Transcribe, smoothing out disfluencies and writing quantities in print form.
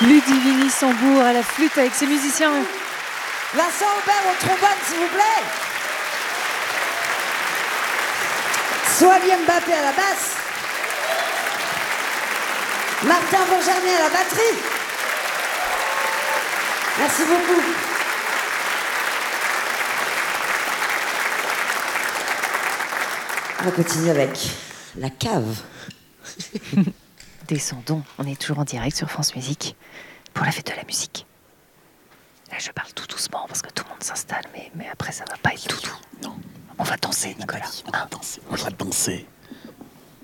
Ludivine Sambour à la flûte avec ses musiciens. Vincent Aubert au trombone, s'il vous plaît. Soalie Mbappé à la basse. Martin Bourgernet à la batterie. Merci beaucoup. On va continuer avec la cave. Descendons, on est toujours en direct sur France Musique pour la fête de la musique. Là, je parle tout doucement parce que tout le monde s'installe, mais après, ça va pas être tout doux. Non. On va danser, Nicolas. On va danser.